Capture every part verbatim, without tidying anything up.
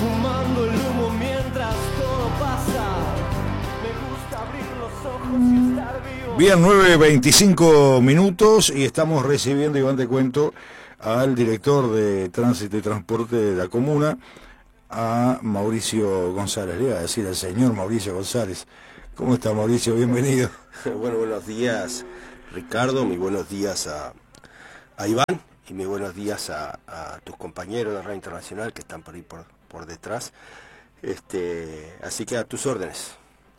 fumando el humo mientras todo pasa. Me gusta abrir los ojos y estar vivo. Bien, nueve veinticinco minutos y estamos recibiendo, Iván, te cuento, al director de Tránsito y Transporte de la comuna, a Mauricio González. Le iba a decir al señor Mauricio González. ¿Cómo está, Mauricio? Bienvenido. Bueno, buenos días, Ricardo, muy buenos días a, a Iván y muy buenos días a, a tus compañeros de Radio Internacional que están por ahí por, por detrás. Este, así que a tus órdenes.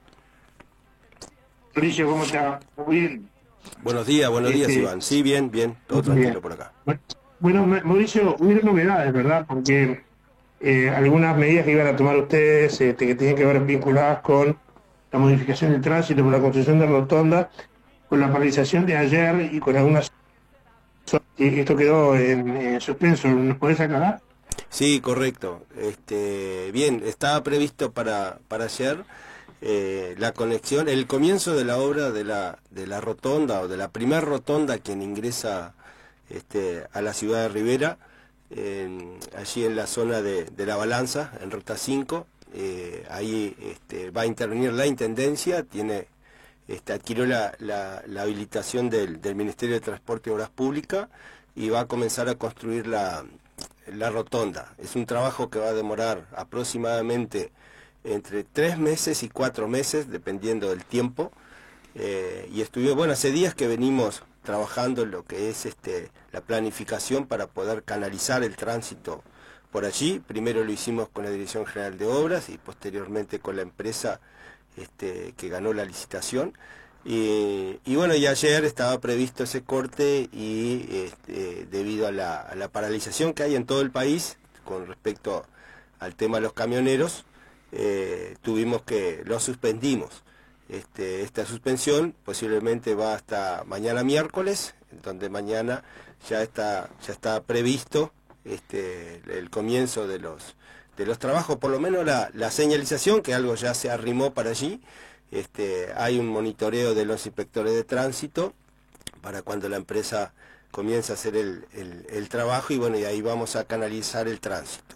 Mauricio, ¿cómo está? Muy bien. Buenos días, buenos días, Este, Iván. Sí, bien, bien, todo muy tranquilo bien. por acá. Bueno, Mauricio, hubo novedades, ¿verdad? Porque eh, algunas medidas que iban a tomar ustedes este, que tienen que ver vinculadas con la modificación del tránsito, con la construcción de rotonda, con la paralización de ayer y con algunas... Esto quedó en, en suspenso. ¿Nos podés aclarar? Sí, correcto. Este, bien, estaba previsto para, para ayer eh, la conexión, el comienzo de la obra de la, de la rotonda o de la primer rotonda quien ingresa este, a la ciudad de Rivera, en, allí en la zona de, de La Balanza, en Ruta cinco. Eh, ahí este, va a intervenir la Intendencia, tiene este, adquirió la, la, la habilitación del, del Ministerio de Transporte y Obras Públicas y va a comenzar a construir la, la rotonda. Es un trabajo que va a demorar aproximadamente entre tres meses y cuatro meses, dependiendo del tiempo. Eh, y estuvimos, bueno, hace días que venimos trabajando en lo que es este, la planificación para poder canalizar el tránsito por allí. Primero lo hicimos con la Dirección General de Obras y posteriormente con la empresa este, que ganó la licitación. Y, y bueno, y ayer estaba previsto ese corte y este, debido a la, a la paralización que hay en todo el país con respecto al tema de los camioneros, eh, tuvimos que, lo suspendimos. Este, esta suspensión posiblemente va hasta mañana miércoles, donde mañana ya está, ya está previsto este, el comienzo de los, de los trabajos, por lo menos la, la señalización, que algo ya se arrimó para allí. Este, hay un monitoreo de los inspectores de tránsito para cuando la empresa comienza a hacer el, el, el trabajo y bueno, y ahí vamos a canalizar el tránsito.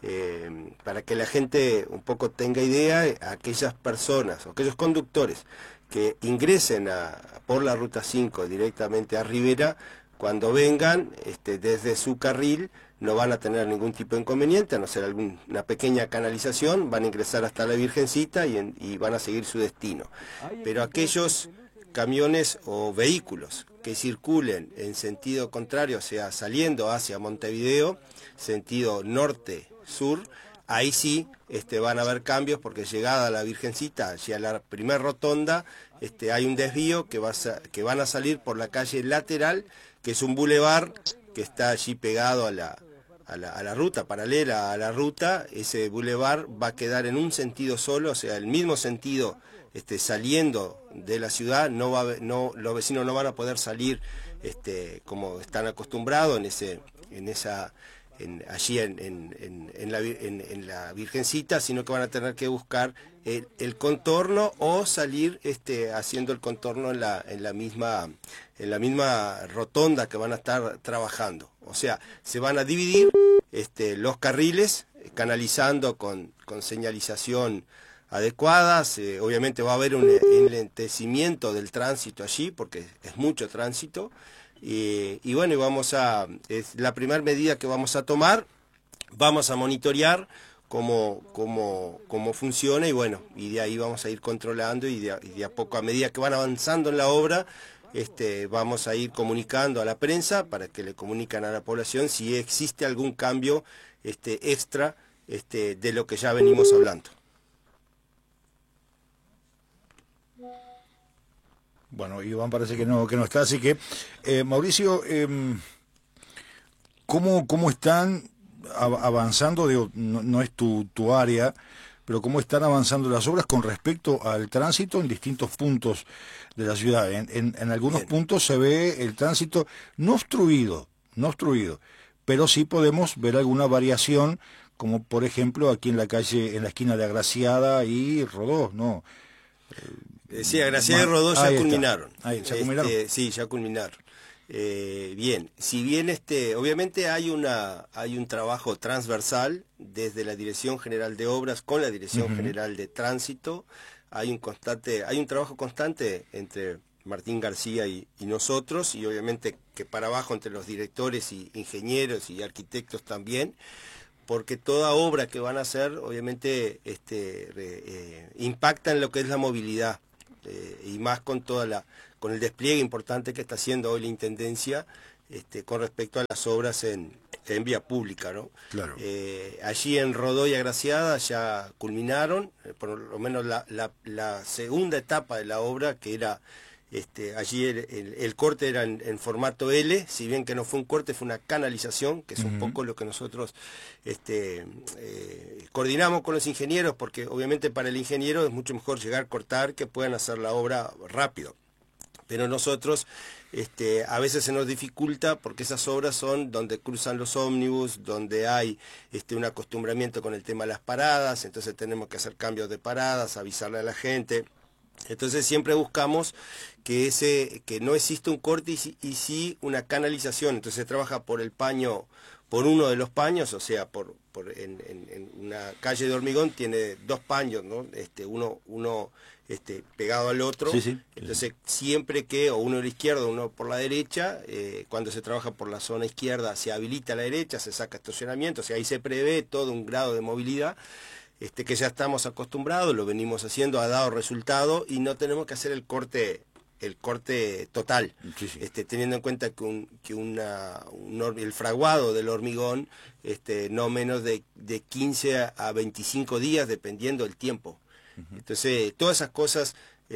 Eh, para que la gente un poco tenga idea, aquellas personas o aquellos conductores que ingresen a, por la Ruta cinco directamente a Rivera, cuando vengan este, desde su carril no van a tener ningún tipo de inconveniente, a no ser alguna pequeña canalización, van a ingresar hasta la Virgencita y, en, y van a seguir su destino. Pero aquellos camiones o vehículos que circulen en sentido contrario, o sea, saliendo hacia Montevideo, sentido norte-sur, ahí sí este, van a haber cambios porque llegada a la Virgencita, hacia la primer rotonda, este, hay un desvío que, va a, que van a salir por la calle lateral, que es un bulevar que está allí pegado a la, a la, a la ruta, paralela a la ruta. Ese bulevar va a quedar en un sentido solo, o sea, el mismo sentido este, saliendo de la ciudad, no va, no, los vecinos no van a poder salir este, como están acostumbrados en, ese, en esa... En, allí en, en, en, en, la, en, en la Virgencita, sino que van a tener que buscar el, el contorno o salir este, haciendo el contorno en la, en, la misma, en la misma rotonda que van a estar trabajando. O sea, se van a dividir este, los carriles, canalizando con, con señalización adecuada. Se, obviamente va a haber un enlentecimiento del tránsito allí, porque es mucho tránsito. Y, y bueno, y vamos a, es la primera medida que vamos a tomar, vamos a monitorear cómo, cómo, cómo funciona y bueno, y de ahí vamos a ir controlando y de, y de a poco, a medida que van avanzando en la obra, este, vamos a ir comunicando a la prensa para que le comunican a la población si existe algún cambio este, extra este, de lo que ya venimos hablando. Bueno, Iván parece que no que no está, así que, eh, Mauricio, eh, ¿cómo, ¿cómo están avanzando? Digo, no, no es tu, tu área, pero ¿cómo están avanzando las obras con respecto al tránsito en distintos puntos de la ciudad? En, en, en algunos Bien. puntos se ve el tránsito no obstruido, no obstruido, pero sí podemos ver alguna variación, como por ejemplo aquí en la calle, en la esquina de Agraciada y Rodó, ¿no? Eh, Sí, Agraciada y Rodó ya culminaron. Ahí, ¿ya culminaron? Este, sí, ya culminaron. Eh, bien, si bien este, obviamente hay una, hay un trabajo transversal desde la Dirección General de Obras con la Dirección uh-huh. General de Tránsito, hay un constante, hay un trabajo constante entre Martín García y, y nosotros, y obviamente que para abajo entre los directores y ingenieros y arquitectos también, porque toda obra que van a hacer obviamente este, eh, impacta en lo que es la movilidad, eh, y más con toda la con el despliegue importante que está haciendo hoy la Intendencia este, con respecto a las obras en, en vía pública, ¿no? Claro. Eh, allí en Rodó y Agraciada ya culminaron, eh, por lo menos la, la, la segunda etapa de la obra, que era, este, allí el, el, el corte era en, en formato L, si bien que no fue un corte, fue una canalización, que es uh-huh. un poco lo que nosotros este, eh, coordinamos con los ingenieros, porque obviamente para el ingeniero es mucho mejor llegar a cortar que puedan hacer la obra rápido. Pero nosotros este, a veces se nos dificulta porque esas obras son donde cruzan los ómnibus, donde hay este, un acostumbramiento con el tema de las paradas, entonces tenemos que hacer cambios de paradas, avisarle a la gente. Entonces siempre buscamos que ese que no existe un corte y, y sí una canalización, entonces se trabaja por el paño, por uno de los paños, o sea, por, por en, en, en una calle de hormigón tiene dos paños, ¿no? Este, uno, uno este, pegado al otro, sí, sí, entonces sí. Siempre que, o uno a la izquierda o uno por la derecha, eh, cuando se trabaja por la zona izquierda se habilita a la derecha, se saca estacionamiento, o sea, ahí se prevé todo un grado de movilidad, este, que ya estamos acostumbrados, lo venimos haciendo, ha dado resultado y no tenemos que hacer el corte el corte total, sí, sí. Este, teniendo en cuenta que, un, que una, un, el fraguado del hormigón este, no menos de, de quince a veinticinco días, dependiendo del tiempo. Uh-huh. Entonces, todas esas cosas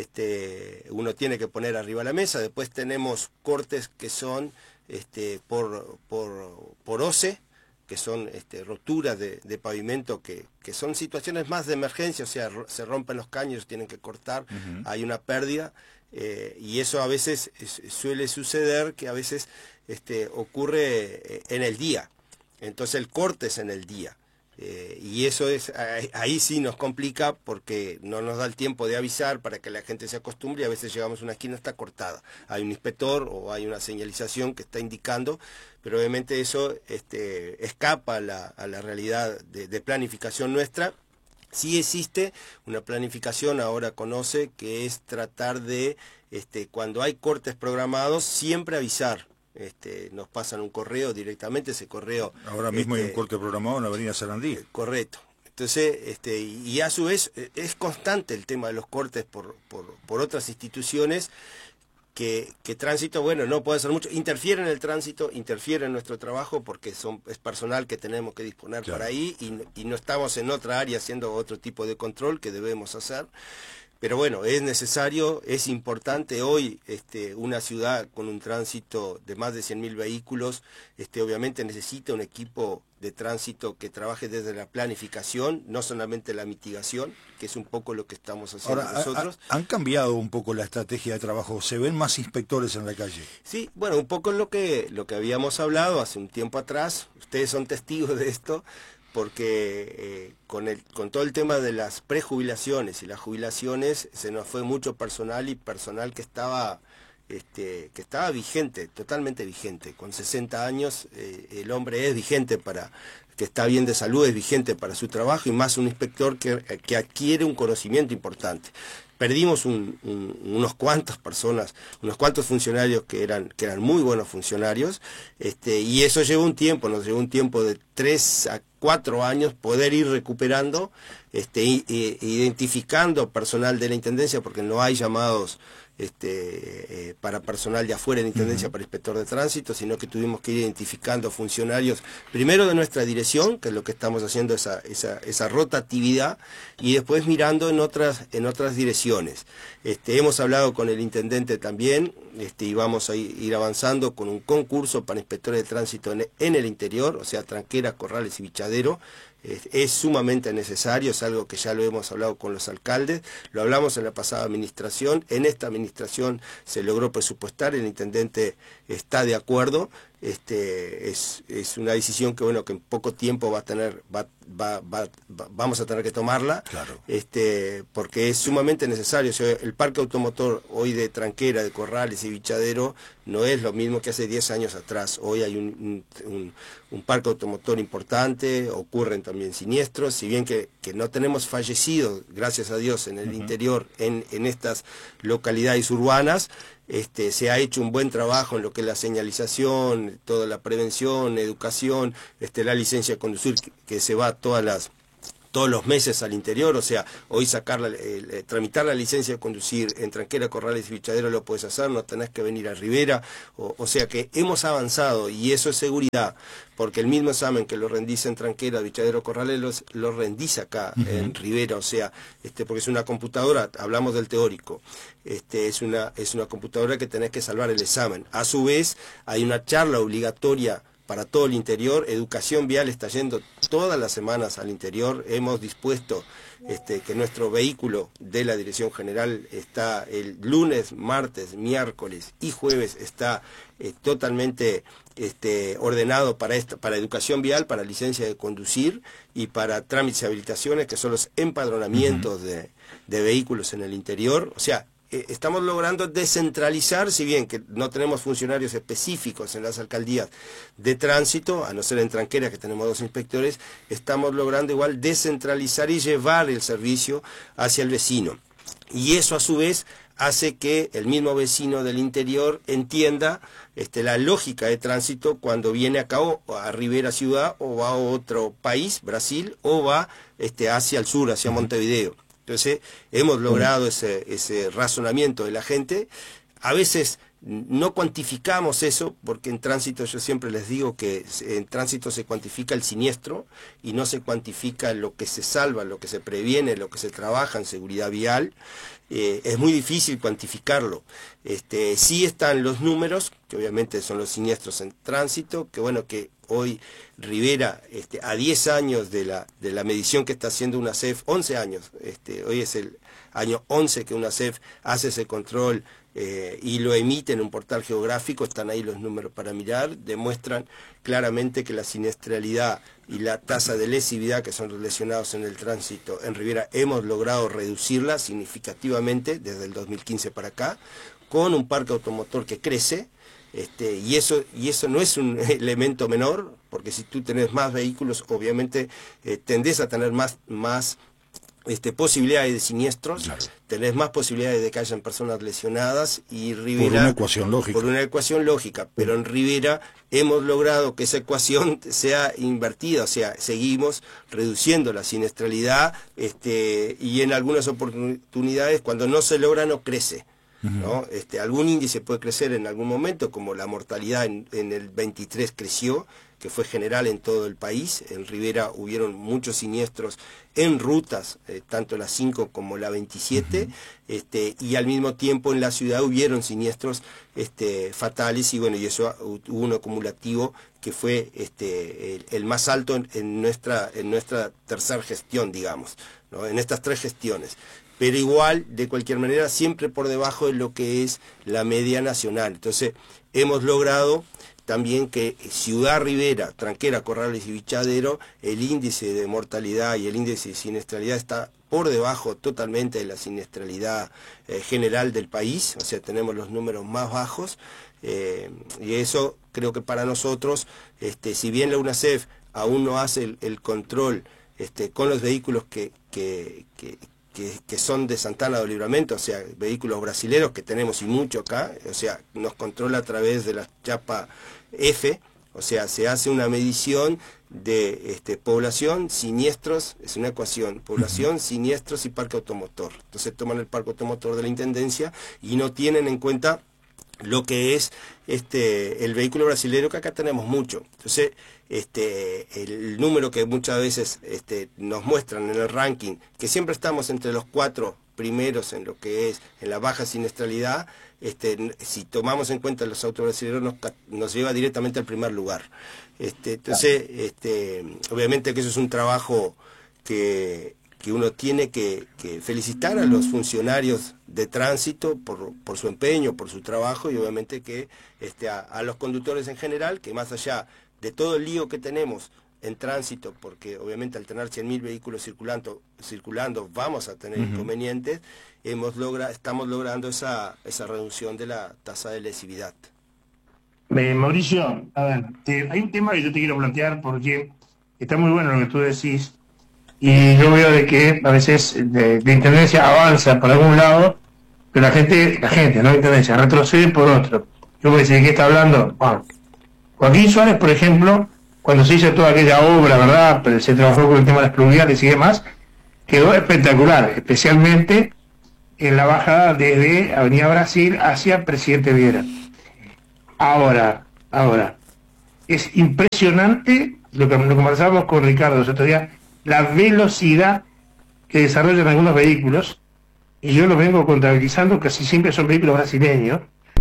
este, uno tiene que poner arriba de la mesa. Después tenemos cortes que son este, por, por, por O C E, que son este, roturas de, de pavimento, que, que son situaciones más de emergencia, o sea, se rompen los caños, tienen que cortar, uh-huh. hay una pérdida. Eh, y eso a veces es, suele suceder que a veces este, ocurre en el día, entonces el corte es en el día, eh, y eso es ahí, ahí sí nos complica porque no nos da el tiempo de avisar para que la gente se acostumbre y a veces llegamos a una esquina está cortada, hay un inspector o hay una señalización que está indicando, pero obviamente eso este, escapa a la, a la realidad de, de planificación nuestra. Sí existe una planificación, ahora conoce, que es tratar de, este, cuando hay cortes programados, siempre avisar. Este, nos pasan un correo directamente, ese correo... Ahora mismo este, hay un corte programado en la avenida Sarandí. Correcto. Entonces, este, y a su vez es constante el tema de los cortes por, por, por otras instituciones, que, que tránsito, bueno, no puede ser mucho, interfiere en el tránsito, interfiere en nuestro trabajo porque son, es personal que tenemos que disponer claro. para ahí y, y no estamos en otra área haciendo otro tipo de control que debemos hacer. Pero bueno, es necesario, es importante hoy este, una ciudad con un tránsito de más de cien mil vehículos, este, obviamente necesita un equipo de tránsito que trabaje desde la planificación, no solamente la mitigación, que es un poco lo que estamos haciendo Ahora, nosotros. Ha, han cambiado un poco la estrategia de trabajo, ¿se ven más inspectores en la calle? Sí, bueno, un poco lo que, lo que habíamos hablado hace un tiempo atrás, ustedes son testigos de esto, porque eh, con, el, con todo el tema de las prejubilaciones y las jubilaciones se nos fue mucho personal y personal que estaba, este, que estaba vigente, totalmente vigente. Con sesenta años eh, el hombre es vigente para, que está bien de salud, es vigente para su trabajo y más un inspector que, que adquiere un conocimiento importante. Perdimos un, un, unos cuantas personas, unos cuantos funcionarios que eran que eran muy buenos funcionarios, este, y eso llevó un tiempo, nos llevó un tiempo de tres a cuatro años poder ir recuperando, este, y, y, identificando personal de la Intendencia, porque no hay llamados este, eh, para personal de afuera de la Intendencia, uh-huh. para inspector de tránsito, sino que tuvimos que ir identificando funcionarios, primero de nuestra dirección, que es lo que estamos haciendo, esa, esa, esa rotatividad, y después mirando en otras, en otras direcciones. Este, hemos hablado con el intendente también, este, y vamos a ir, ir avanzando con un concurso para inspectores de tránsito en, en el interior, o sea, Tranqueras, Corrales y Bichadero. Es, es sumamente necesario, es algo que ya lo hemos hablado con los alcaldes, lo hablamos en la pasada administración, en esta administración se logró presupuestar, el intendente está de acuerdo, este, es, es una decisión que bueno que en poco tiempo va a tener, va, va, va, va, vamos a tener que tomarla, claro. este, porque es sumamente necesario. O sea, el parque automotor hoy de Tranquera, de Corrales y Bichadero no es lo mismo que hace diez años atrás. Hoy hay un, un, un parque automotor importante, ocurren también siniestros, si bien que, que no tenemos fallecidos, gracias a Dios, en el uh-huh. interior, en, en estas localidades urbanas. Este, se ha hecho un buen trabajo en lo que es la señalización, toda la prevención, educación, este, la licencia de conducir que, que se va todas las todos los meses al interior, o sea, hoy sacar la, eh, tramitar la licencia de conducir en Tranquera, Corrales y Bichadero lo puedes hacer, no tenés que venir a Rivera, o, o sea que hemos avanzado y eso es seguridad, porque el mismo examen que lo rendís en Tranquera, Bichadero, Corrales, lo, lo rendís acá uh-huh. en Rivera, o sea, este, porque es una computadora, hablamos del teórico, este, es una, es una computadora que tenés que salvar el examen. A su vez, hay una charla obligatoria para todo el interior. Educación vial está yendo todas las semanas al interior. Hemos dispuesto este, que nuestro vehículo de la Dirección General está el lunes, martes, miércoles y jueves, está eh, totalmente este, ordenado para, esta, para educación vial, para licencia de conducir y para trámites y habilitaciones, que son los empadronamientos uh-huh. de, de vehículos en el interior. O sea, estamos logrando descentralizar, si bien que no tenemos funcionarios específicos en las alcaldías de tránsito, a no ser en Tranquera que tenemos dos inspectores, estamos logrando igual descentralizar y llevar el servicio hacia el vecino. Y eso a su vez hace que el mismo vecino del interior entienda este, la lógica de tránsito cuando viene acá o a Rivera Ciudad o va a otro país, Brasil, o va este, hacia el sur, hacia Montevideo. Entonces, hemos logrado ese, ese razonamiento de la gente. A veces no cuantificamos eso, porque en tránsito yo siempre les digo que en tránsito se cuantifica el siniestro y no se cuantifica lo que se salva, lo que se previene, lo que se trabaja en seguridad vial. Eh, es muy difícil cuantificarlo. Este, sí están los números, que obviamente son los siniestros en tránsito, que bueno, que hoy Rivera, este, a diez años de la, de la medición que está haciendo UNACEF, once años, este, hoy es el año once que UNACEF hace ese control eh, y lo emite en un portal geográfico, están ahí los números para mirar, demuestran claramente que la siniestralidad y la tasa de lesividad que son relacionados en el tránsito en Rivera hemos logrado reducirla significativamente desde el dos mil quince para acá, con un parque automotor que crece. Este, y eso y eso no es un elemento menor, porque si tú tenés más vehículos, obviamente eh, tendés a tener más, más este, posibilidades de siniestros, claro. Tenés más posibilidades de que hayan personas lesionadas y Rivera... Por una ecuación lógica. Por una ecuación lógica, pero en Rivera hemos logrado que esa ecuación sea invertida, o sea, seguimos reduciendo la siniestralidad este, y en algunas oportunidades cuando no se logra no crece. ¿No? Este, algún índice puede crecer en algún momento, como la mortalidad en, en el veintitrés creció, que fue general en todo el país. En Rivera hubieron muchos siniestros en rutas, eh, tanto la cinco como la veintisiete, uh-huh. este, y al mismo tiempo en la ciudad hubieron siniestros este, fatales, y bueno, y eso hubo un acumulativo que fue este, el, el más alto en, en nuestra en nuestra tercera gestión, digamos, ¿no? En estas tres gestiones. Pero igual, de cualquier manera, siempre por debajo de lo que es la media nacional. Entonces, hemos logrado también que Ciudad Rivera, Tranquera, Corrales y Bichadero, el índice de mortalidad y el índice de siniestralidad está por debajo totalmente de la siniestralidad eh, general del país, o sea, tenemos los números más bajos, eh, y eso creo que para nosotros, este, si bien la UNACEF aún no hace el, el control este, con los vehículos que... que, que Que, que son de Santana do Livramento, o sea, vehículos brasileros que tenemos y mucho acá, o sea, nos controla a través de la chapa F, o sea, se hace una medición de este, población, siniestros, es una ecuación, población, siniestros y parque automotor. Entonces toman el parque automotor de la Intendencia y no tienen en cuenta lo que es este el vehículo brasilero, que acá tenemos mucho. Entonces, este el número que muchas veces este, nos muestran en el ranking, que siempre estamos entre los cuatro primeros en lo que es en la baja siniestralidad, este, si tomamos en cuenta los autos brasileños nos, nos lleva directamente al primer lugar. Este, entonces, este, obviamente que eso es un trabajo que que uno tiene que, que felicitar a los funcionarios de tránsito por, por su empeño, por su trabajo, y obviamente que este, a, a los conductores en general, que más allá de todo el lío que tenemos en tránsito, porque obviamente al tener cien mil vehículos circulando, circulando vamos a tener uh-huh. inconvenientes, hemos logra, estamos logrando esa, esa reducción de la tasa de lesividad. Eh, Mauricio, a ver, te, hay un tema que yo te quiero plantear porque está muy bueno lo que tú decís, y yo veo de que a veces de, de Intendencia avanza por algún lado, pero la gente, la gente, no Intendencia, retrocede por otro. Yo voy a decir, ¿de qué está hablando? Bueno, Joaquín Suárez, por ejemplo, cuando se hizo toda aquella obra, ¿verdad? Pero se trabajó con el tema de las pluviales y demás, quedó espectacular, especialmente en la bajada desde Avenida Brasil hacia Presidente Viera. Ahora, ahora, es impresionante lo que lo conversábamos con Ricardo el otro día, la velocidad que desarrollan algunos vehículos, y yo los vengo contabilizando, casi siempre son vehículos brasileños,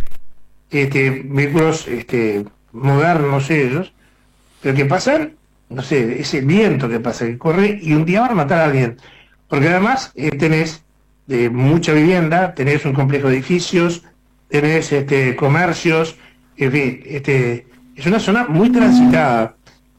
este, vehículos este, modernos ellos, pero que pasan, no sé, ese viento que pasa, que corre, y un día van a matar a alguien. Porque además eh, tenés eh, mucha vivienda, tenés un complejo de edificios, tenés este, comercios, en fin, este, es una zona muy transitada.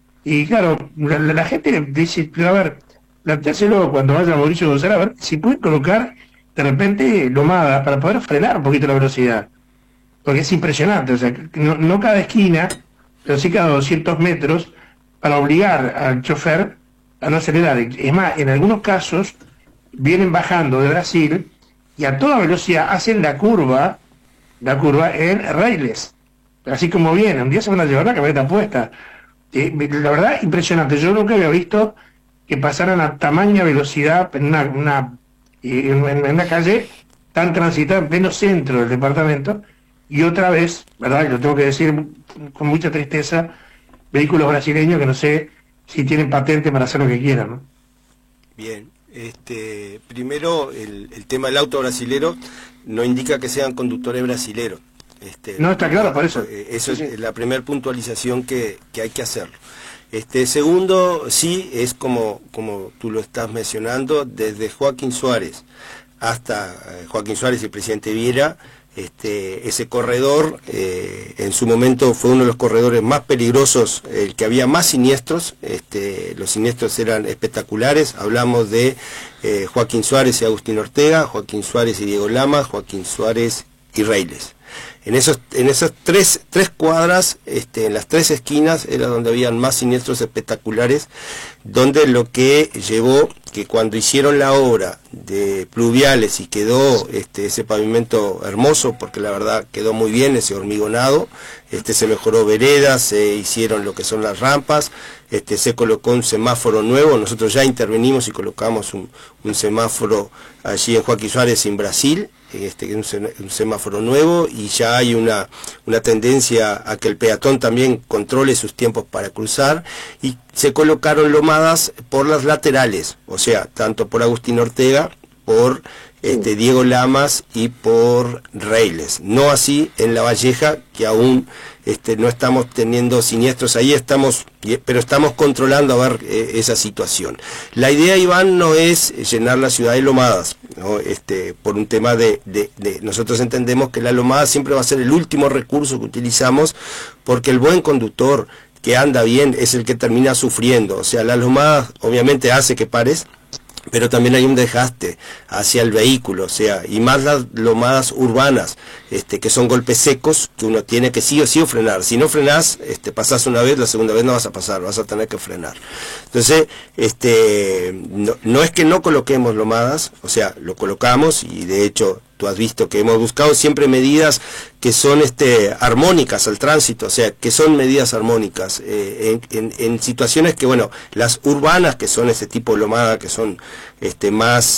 Y claro, la, la gente dice, pero a ver, planteárselo cuando vaya Mauricio González, a ver si pueden colocar de repente lomadas para poder frenar un poquito la velocidad. Porque es impresionante, o sea, no, no cada esquina, pero sí cada doscientos metros, para obligar al chofer a no acelerar. Es más, en algunos casos vienen bajando de Brasil y a toda velocidad hacen la curva, la curva en raíles. Así como vienen, un día se van a llevar la camioneta puesta. Eh, la verdad, impresionante. Yo nunca había visto que pasaran a tamaña velocidad en una, una, en, en una calle tan transitada en pleno centro del departamento. Y otra vez, ¿verdad? Lo tengo que decir con mucha tristeza, vehículos brasileños que no sé si tienen patente para hacer lo que quieran, ¿no? Bien, este, primero el, el tema del auto brasilero no indica que sean conductores brasileros. Este, no, está claro, por eso. Eso sí, es sí. la primera puntualización que, que hay que hacerlo. Este, segundo, sí, es como, como tú lo estás mencionando, desde Joaquín Suárez hasta eh, Joaquín Suárez y el presidente Viera. Este, ese corredor eh, en su momento fue uno de los corredores más peligrosos, el que había más siniestros. Este, los siniestros eran espectaculares. Hablamos de eh, Joaquín Suárez y Agustín Ortega, Joaquín Suárez y Diego Lamas, Joaquín Suárez y Reiles. En esos, en esas tres, tres cuadras, este, en las tres esquinas, era donde habían más siniestros espectaculares, donde lo que llevó que cuando hicieron la obra de pluviales y quedó este, ese pavimento hermoso, porque la verdad quedó muy bien ese hormigonado, este, se mejoró veredas, se hicieron lo que son las rampas, este, se colocó un semáforo nuevo. Nosotros ya intervenimos y colocamos un, un semáforo allí en Joaquín Suárez en Brasil, este, un, un semáforo nuevo, y ya hay una, una tendencia a que el peatón también controle sus tiempos para cruzar, y se colocaron lomadas por las laterales, o sea, tanto por Agustín Ortega, por este, Diego Lamas y por Reiles. No así en La Valleja, que aún este, no estamos teniendo siniestros ahí, estamos, pero estamos controlando a ver eh, esa situación. La idea, Iván, no es llenar la ciudad de lomadas, ¿no? Este, por un tema de, de, de... Nosotros entendemos que la lomada siempre va a ser el último recurso que utilizamos, porque el buen conductor que anda bien es el que termina sufriendo. O sea, la lomada obviamente hace que pares, pero también hay un desgaste hacia el vehículo, o sea, y más las lomadas urbanas, este, que son golpes secos, que uno tiene que sí o sí o frenar. Si no frenás, este, pasás una vez, la segunda vez no vas a pasar, vas a tener que frenar. Entonces, este, no, no es que no coloquemos lomadas, o sea, lo colocamos, y de hecho tú has visto que hemos buscado siempre medidas que son este, armónicas al tránsito, o sea, que son medidas armónicas eh, en, en, en situaciones que, bueno, las urbanas, que son ese tipo de lomada, que son este, más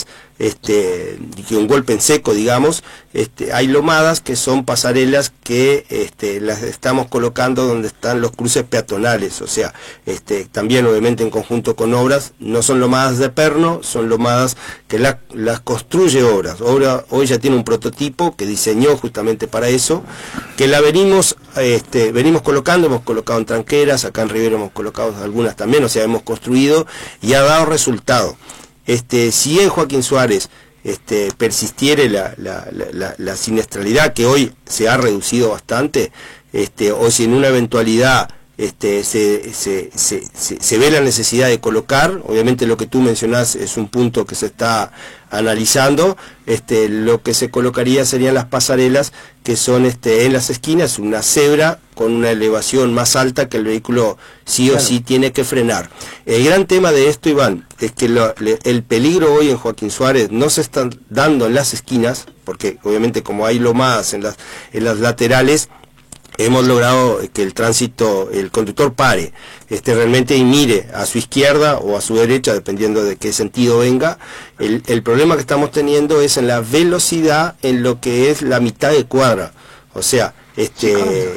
este, que un golpe en seco, digamos, este, hay lomadas que son pasarelas que este, las estamos colocando donde están los cruces peatonales, o sea, este, también obviamente en conjunto con obras. No son lomadas de perno, son lomadas que la, las construye obras. Obra hoy ya tiene un prototipo que diseñó justamente para eso, que la venimos, este, venimos colocando, hemos colocado en tranqueras, acá en Rivero hemos colocado algunas también, o sea, hemos construido y ha dado resultado. este, si en Joaquín Suárez este, persistiere la, la, la, la siniestralidad, que hoy se ha reducido bastante, este, o si en una eventualidad Este, se, se, se, se, se ve la necesidad de colocar, obviamente lo que tú mencionás es un punto que se está analizando, este, lo que se colocaría serían las pasarelas que son este, en las esquinas, una cebra con una elevación más alta que el vehículo sí o claro. sí tiene que frenar. El gran tema de esto, Iván, es que lo, le, el peligro hoy en Joaquín Suárez no se está dando en las esquinas, porque obviamente como hay lomadas en las, en las laterales, hemos logrado que el tránsito, el conductor pare, este realmente y mire a su izquierda o a su derecha, dependiendo de qué sentido venga. El, el problema que estamos teniendo es en la velocidad en lo que es la mitad de cuadra. O sea, este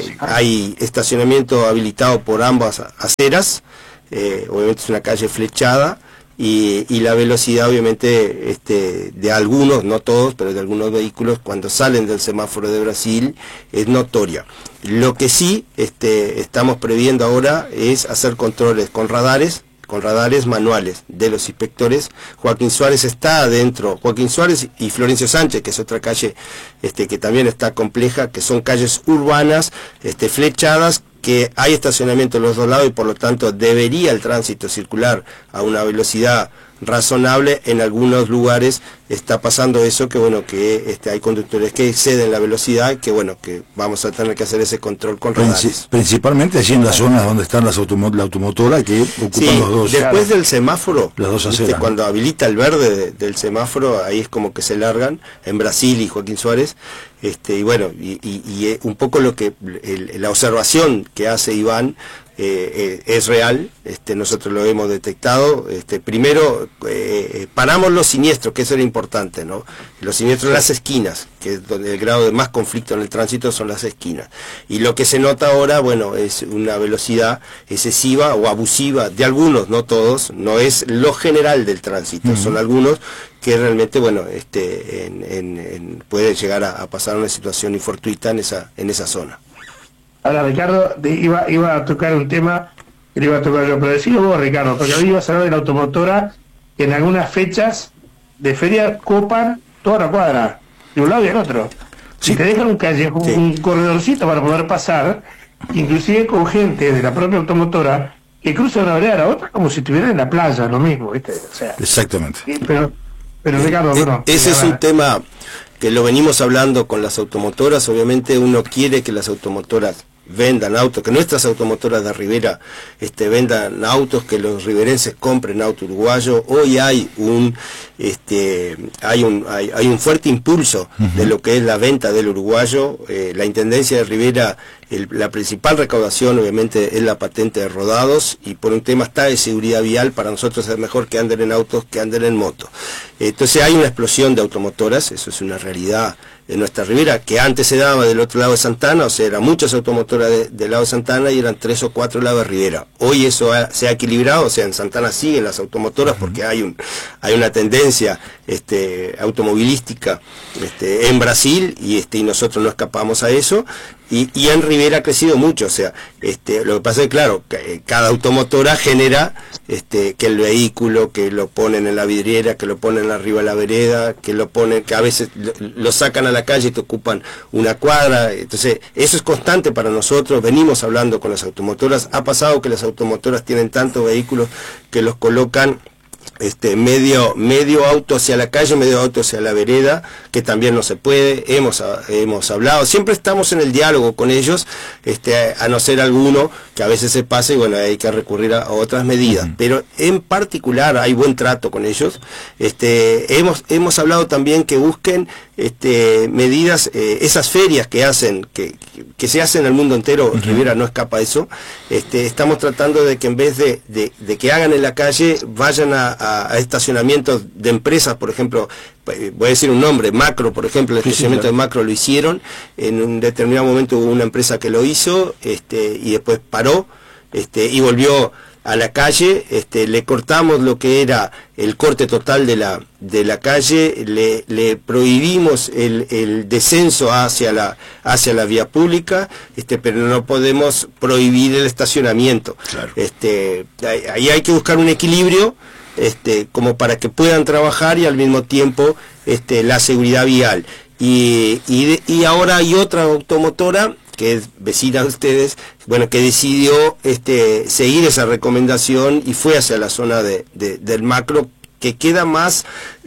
hay estacionamiento habilitado por ambas aceras, eh, obviamente es una calle flechada, Y, y la velocidad obviamente este, de algunos, no todos, pero de algunos vehículos cuando salen del semáforo de Brasil es notoria. Lo que sí este, estamos previendo ahora es hacer controles con radares, con radares manuales de los inspectores. Joaquín Suárez está adentro, Joaquín Suárez y Florencio Sánchez, que es otra calle este, que también está compleja, que son calles urbanas, este, flechadas, que hay estacionamiento en los dos lados y por lo tanto debería el tránsito circular a una velocidad razonable. En algunos lugares está pasando eso, que bueno, que este, hay conductores que exceden la velocidad, que bueno, que vamos a tener que hacer ese control con radares. Principalmente allí en las zonas donde están las automo la automotora que ocupan sí, los dos. Después del semáforo, las dos ¿viste? Cuando habilita el verde de, del semáforo, ahí es como que se largan, en Brasil y Joaquín Suárez, este, y bueno, y, y, y un poco lo que, el, la observación que hace Iván, Eh, eh, es real, este, nosotros lo hemos detectado. Este, primero eh, paramos los siniestros, que eso era importante, ¿no? Los siniestros en las esquinas, que es donde el grado de más conflicto en el tránsito son las esquinas. Y lo que se nota ahora, bueno, es una velocidad excesiva o abusiva de algunos, no todos, no es lo general del tránsito, uh-huh. son algunos que realmente, bueno, este, en, en, en, puede llegar a, a pasar una situación infortuita en esa, en esa zona. Ahora, Ricardo, de, iba, iba a tocar un tema que le iba a tocar yo, pero decilo vos, Ricardo, porque hoy ibas a hablar de la automotora, que en algunas fechas de feria copan toda la cuadra, de un lado y del otro. Si sí. te dejan un calle, sí. un corredorcito para poder pasar, inclusive con gente de la propia automotora, que cruza una vereda a la otra como si estuvieran en la playa, lo mismo, ¿viste? O sea, exactamente. Pero, pero Ricardo, eh, bueno, ese es un tema que lo venimos hablando con las automotoras. Obviamente uno quiere que las automotoras vendan autos, que nuestras automotoras de Rivera este, vendan autos, que los riverenses compren auto uruguayo. Hoy hay un este hay un hay, hay un fuerte impulso uh-huh. de lo que es la venta del uruguayo. Eh, la Intendencia de Rivera, el, la principal recaudación obviamente es la patente de rodados, y por un tema está de seguridad vial, para nosotros es mejor que anden en autos que anden en moto. Entonces hay una explosión de automotoras, eso es una realidad en nuestra Ribera, que antes se daba del otro lado de Santana, o sea, eran muchas automotoras de, del lado de Santana y eran tres o cuatro del lado de Rivera. Hoy eso ha, se ha equilibrado, o sea, en Santana siguen las automotoras porque hay un hay una tendencia este, automovilística este, en Brasil, y, este, y nosotros no escapamos a eso. Y, y en Rivera ha crecido mucho, o sea, este, lo que pasa es que, claro, que cada automotora genera este, que el vehículo, que lo ponen en la vidriera, que lo ponen arriba de la vereda, que lo ponen, que a veces lo, lo sacan a la calle y te ocupan una cuadra. Entonces, eso es constante para nosotros, venimos hablando con las automotoras. Ha pasado que las automotoras tienen tantos vehículos que los colocan Este, medio medio auto hacia la calle, medio auto hacia la vereda, que también no se puede. Hemos hemos hablado, siempre estamos en el diálogo con ellos, este, a, a no ser alguno que a veces se pase, y bueno, hay que recurrir a, a otras medidas, uh-huh. pero en particular hay buen trato con ellos. Este, hemos hemos hablado también que busquen este, medidas, eh, esas ferias que hacen, que, que se hacen en el mundo entero, uh-huh. Rivera no escapa a eso. Este, estamos tratando de que en vez de, de, de que hagan en la calle, vayan a, a, a estacionamientos de empresas, por ejemplo, voy a decir un nombre, Macro, por ejemplo, el estacionamiento sí, sí, claro. de Macro lo hicieron, en un determinado momento hubo una empresa que lo hizo, este, y después paró, este, y volvió a la calle. Este, le cortamos lo que era el corte total de la de la calle, le, le prohibimos el, el descenso hacia la hacia la vía pública, este, pero no podemos prohibir el estacionamiento. Claro. Este, ahí hay que buscar un equilibrio. este, como para que puedan trabajar y al mismo tiempo este, la seguridad vial. Y, y, y ahora hay otra automotora que es vecina de ustedes, bueno, que decidió este, seguir esa recomendación y fue hacia la zona de, de, del Macro, que queda más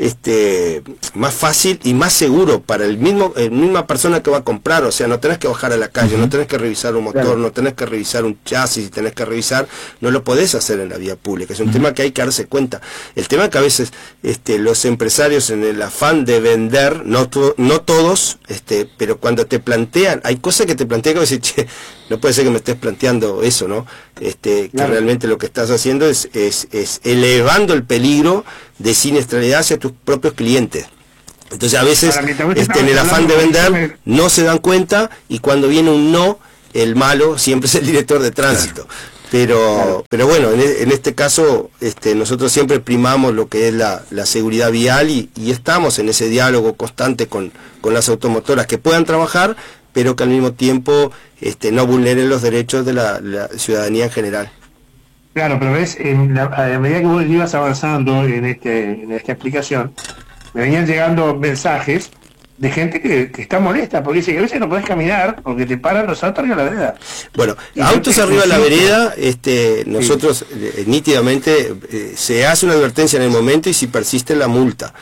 este más fácil y más seguro para el mismo el misma persona que va a comprar. O sea, no tenés que bajar a la calle, uh-huh. no tenés que revisar un motor, claro. no tenés que revisar un chasis, tenés que revisar, no lo podés hacer en la vía pública. Es un uh-huh. tema que hay que darse cuenta. El tema es que a veces este los empresarios, en el afán de vender, no to, no todos, este pero cuando te plantean, hay cosas que te plantean que decir, che, no puede ser que me estés planteando eso, ¿no? Este, claro. que realmente lo que estás haciendo es, es, es elevando el peligro de siniestralidad hacia tus propios clientes. Entonces a veces este, en el afán de vender no se dan cuenta, y cuando viene un no, el malo siempre es el director de tránsito. Claro. Pero claro. pero bueno, en, en este caso este, nosotros siempre primamos lo que es la, la seguridad vial, y, y estamos en ese diálogo constante con, con las automotoras, que puedan trabajar, pero que al mismo tiempo este, no vulneren los derechos de la, la ciudadanía en general. Claro, pero ves, en la, a medida que vos ibas avanzando en, este, en esta explicación, me venían llegando mensajes de gente que, que está molesta, porque dice que a veces no podés caminar porque te paran los autos arriba de la vereda. Bueno, y autos arriba de la vereda, este, nosotros sí. eh, nítidamente eh, se hace una advertencia en el momento, y si persiste la multa.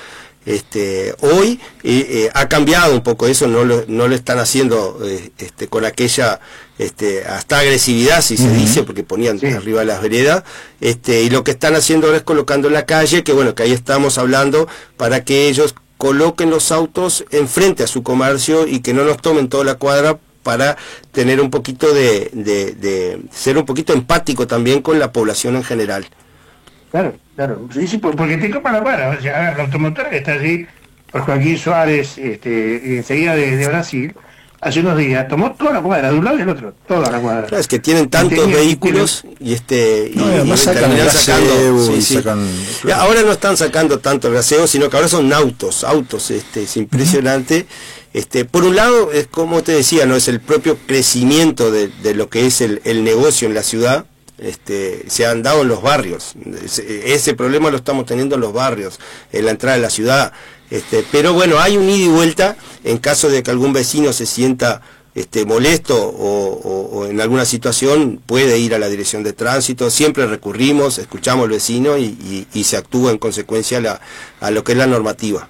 Este, hoy eh, eh, ha cambiado un poco eso, no lo, no lo están haciendo eh, este, con aquella este, hasta agresividad, si uh-huh. se dice, porque ponían sí. arriba de las veredas, este, y lo que están haciendo ahora es colocando en la calle, que bueno, que ahí estamos hablando, para que ellos coloquen los autos enfrente a su comercio y que no nos tomen toda la cuadra, para tener un poquito de, de, de ser un poquito empático también con la población en general. Claro, claro, sí, sí, porque te copa la cuadra. O sea, la automotora que está allí, por Joaquín Suárez, este, enseguida de, de Brasil, hace unos días tomó toda la cuadra, de un lado y del otro, toda la cuadra. Claro, es que tienen tantos tenía, vehículos y este no, y, y, y sacan el sacando, sí, y sí. sacan, claro. ya, ahora no están sacando tanto el gaseo, sino que ahora son autos, autos, este, es impresionante. Uh-huh. Este, por un lado, es como te decía, no es el propio crecimiento de, de lo que es el, el negocio en la ciudad. Este, se han dado en los barrios, ese, ese problema lo estamos teniendo en los barrios, en la entrada de la ciudad, este, pero bueno, hay un ida y vuelta en caso de que algún vecino se sienta este, molesto o, o, o en alguna situación, puede ir a la dirección de tránsito, siempre recurrimos, escuchamos al vecino y, y, y se actúa en consecuencia a, la, a lo que es la normativa.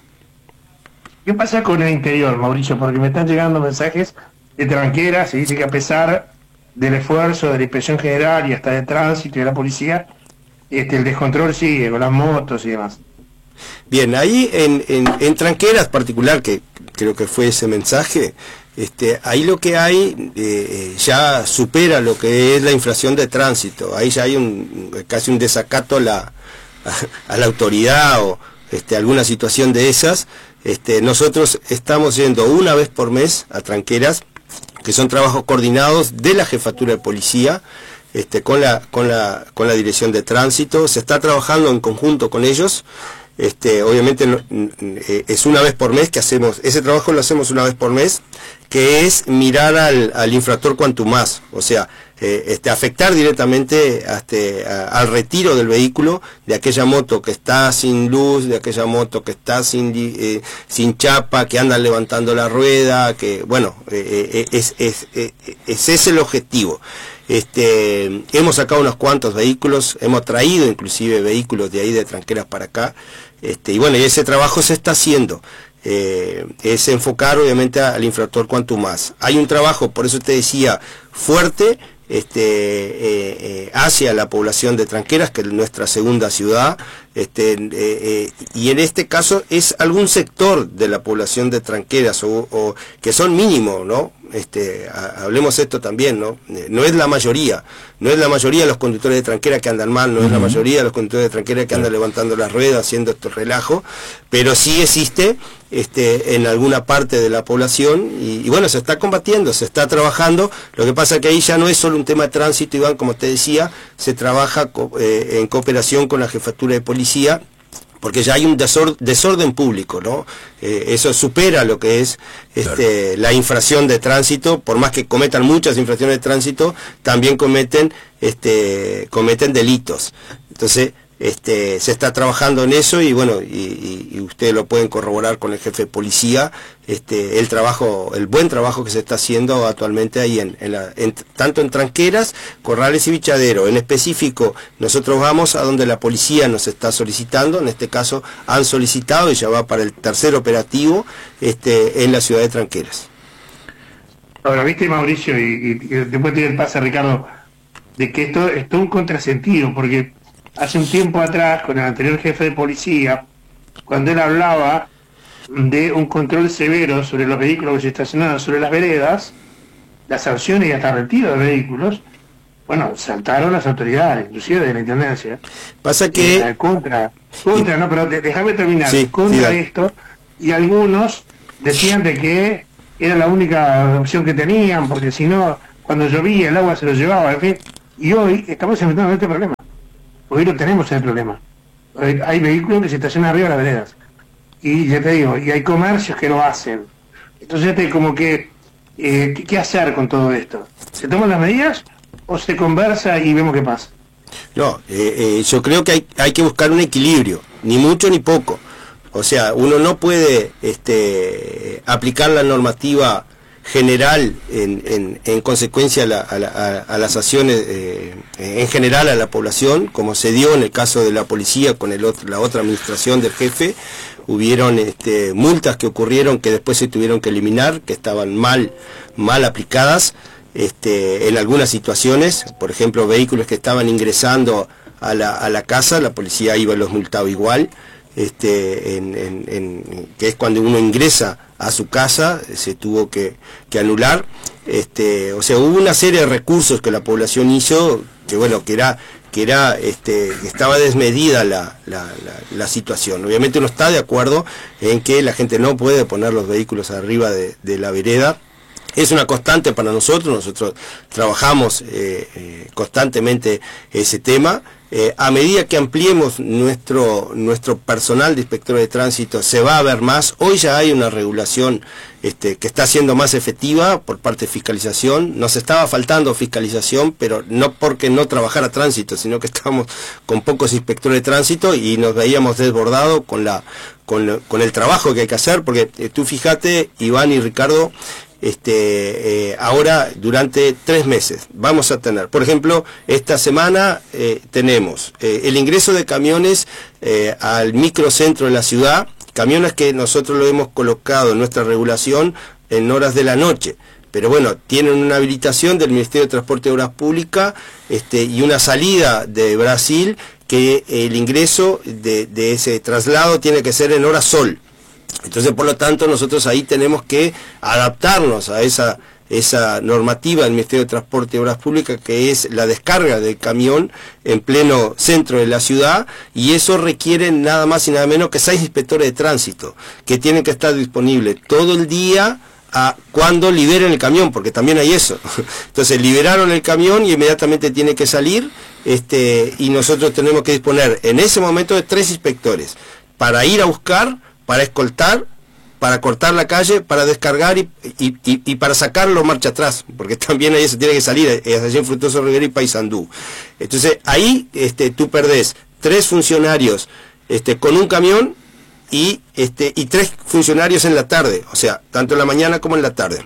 ¿Qué pasa con el interior, Mauricio? Porque me están llegando mensajes de tranqueras, se dice que a pesar del esfuerzo de la Inspección General y hasta de Tránsito y de la Policía, este, el descontrol sigue con las motos y demás. Bien, ahí en, en, en Tranqueras particular, que creo que fue ese mensaje, este, ahí lo que hay eh, ya supera lo que es la infracción de tránsito. Ahí ya hay un casi un desacato a la, a, a la autoridad o este, alguna situación de esas. Este, nosotros estamos yendo una vez por mes a Tranqueras, que son trabajos coordinados de la Jefatura de Policía, este, con la con la con la Dirección de Tránsito. Se está trabajando en conjunto con ellos. Este, obviamente no, eh, es una vez por mes que hacemos, ese trabajo lo hacemos una vez por mes, que es mirar al, al infractor cuanto más, o sea, eh, este, afectar directamente hasta, a, al retiro del vehículo de aquella moto que está sin luz, de aquella moto que está sin, eh, sin chapa, que andan levantando la rueda, que bueno, eh, eh, es, es, es, es ese el objetivo. Este, hemos sacado unos cuantos vehículos, hemos traído inclusive vehículos de ahí de Tranqueras para acá, este, y bueno, y ese trabajo se está haciendo, eh, es enfocar obviamente al infractor cuanto más. Hay un trabajo, por eso te decía, fuerte, este, eh, eh, hacia la población de Tranqueras, que es nuestra segunda ciudad, este, eh, eh, y en este caso es algún sector de la población de Tranqueras, o, o que son mínimos, ¿no? Este, a, hablemos esto también, ¿no? No es la mayoría, no es la mayoría de los conductores de Tranqueras que andan mal, no uh-huh. es la mayoría de los conductores de Tranqueras que andan levantando las ruedas, haciendo este relajo, pero sí existe este, en alguna parte de la población, y, y bueno, se está combatiendo, se está trabajando. Lo que pasa que ahí ya no es solo un tema de tránsito, Iván, como te decía, se trabaja eh, en cooperación con la Jefatura de Policía, porque ya hay un desor, desorden público, ¿no? Eh, eso supera lo que es este, claro. la infracción de tránsito. Por más que cometan muchas infracciones de tránsito, también cometen este, cometen delitos. Entonces, este, se está trabajando en eso y bueno, y, y, y ustedes lo pueden corroborar con el jefe de policía, este, el trabajo, el buen trabajo que se está haciendo actualmente ahí en, en, la, en tanto en Tranqueras, Corrales y Bichadero. En específico, nosotros vamos a donde la policía nos está solicitando, en este caso han solicitado y ya va para el tercer operativo este, en la ciudad de Tranqueras. Ahora, viste, Mauricio, y, y, y después te doy el pase a Ricardo, de que esto es todo un contrasentido, porque hace un tiempo atrás, con el anterior jefe de policía, cuando él hablaba de un control severo sobre los vehículos que se estacionaban sobre las veredas, las sanciones y hasta retiro de vehículos, bueno, saltaron las autoridades, inclusive de la Intendencia. Pasa que... Eh, contra, contra, no, pero déjame terminar, sí, contra sí, esto, y algunos decían de que era la única opción que tenían, porque si no, cuando llovía el agua se lo llevaba, en fin. Y hoy estamos enfrentando este problema. Hoy no tenemos el problema. Hoy hay vehículos que se estacionan arriba de las veredas. Y ya te digo, y hay comercios que lo hacen. Entonces, este, como que, eh, ¿qué, ¿qué hacer con todo esto? ¿Se toman las medidas o se conversa y vemos qué pasa? No, eh, eh, yo creo que hay, hay que buscar un equilibrio, ni mucho ni poco. O sea, uno no puede este, aplicar la normativa general en, en, en consecuencia a, la, a, la, a las acciones eh, en general a la población, como se dio en el caso de la policía con el otro, la otra administración del jefe. Hubieron este, multas que ocurrieron que después se tuvieron que eliminar, que estaban mal, mal aplicadas este, en algunas situaciones. Por ejemplo, vehículos que estaban ingresando a la, a la casa, la policía iba y los multaba igual. Este, en, en, en, que es cuando uno ingresa a su casa, se tuvo que, que anular. Este, o sea, hubo una serie de recursos que la población hizo, que bueno, que era, que era, este, estaba desmedida la, la, la, la situación. Obviamente uno está de acuerdo en que la gente no puede poner los vehículos arriba de, de la vereda. Es una constante para nosotros, nosotros trabajamos eh, eh, constantemente ese tema. Eh, a medida que ampliemos nuestro nuestro personal de inspectores de tránsito, se va a ver más. Hoy ya hay una regulación este, que está siendo más efectiva por parte de fiscalización. Nos estaba faltando fiscalización, pero no porque no trabajara tránsito, sino que estábamos con pocos inspectores de tránsito y nos veíamos desbordados con, la, con, con el trabajo que hay que hacer, porque eh, tú fíjate, Iván y Ricardo, Este, eh, ahora durante tres meses vamos a tener, por ejemplo, esta semana eh, tenemos eh, el ingreso de camiones eh, al microcentro de la ciudad, camiones que nosotros lo hemos colocado en nuestra regulación en horas de la noche, pero bueno, tienen una habilitación del Ministerio de Transporte y Obras Públicas este, y una salida de Brasil que el ingreso de, de ese traslado tiene que ser en hora sol. Entonces, por lo tanto, nosotros ahí tenemos que adaptarnos a esa, esa normativa del Ministerio de Transporte y Obras Públicas, que es la descarga del camión en pleno centro de la ciudad, y eso requiere nada más y nada menos que seis inspectores de tránsito, que tienen que estar disponibles todo el día a cuando liberen el camión, porque también hay eso. Entonces, liberaron el camión y inmediatamente tiene que salir, este, y nosotros tenemos que disponer en ese momento de tres inspectores para ir a buscar, para escoltar, para cortar la calle, para descargar y, y, y, y para sacarlo marcha atrás, porque también ahí se tiene que salir, es allí en Fructuoso Rivera y Paysandú. Entonces ahí este, tú perdés tres funcionarios este, con un camión y, este, y tres funcionarios en la tarde, o sea, tanto en la mañana como en la tarde.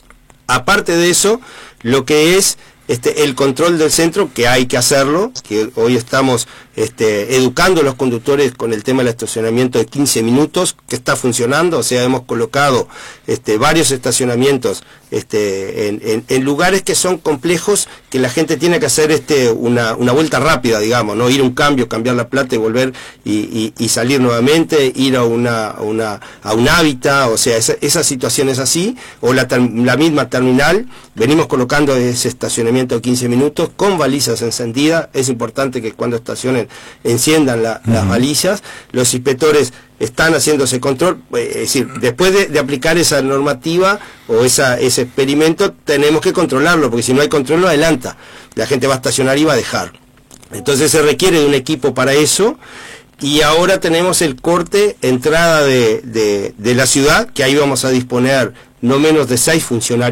Aparte de eso, lo que es Este, el control del centro, que hay que hacerlo, que hoy estamos este, educando a los conductores con el tema del estacionamiento de quince minutos, que está funcionando, o sea, hemos colocado este, varios estacionamientos este, en, en, en lugares que son complejos, que la gente tiene que hacer este, una, una vuelta rápida, digamos, no ir a un cambio, cambiar la plata y volver y, y, y salir nuevamente, ir a una, a una a un hábitat, o sea, esa, esa situación es así, o la, la misma terminal, venimos colocando ese estacionamiento de quince minutos con balizas encendidas. Es importante que cuando estacionen enciendan la, uh-huh. las balizas. Los inspectores están haciéndose control, es decir, después de, de aplicar esa normativa o esa, ese experimento, tenemos que controlarlo, porque si no hay control lo adelanta, la gente va a estacionar y va a dejar. Entonces se requiere de un equipo para eso. Y ahora tenemos el corte, entrada de, de, de la ciudad, que ahí vamos a disponer no menos de seis funcionarios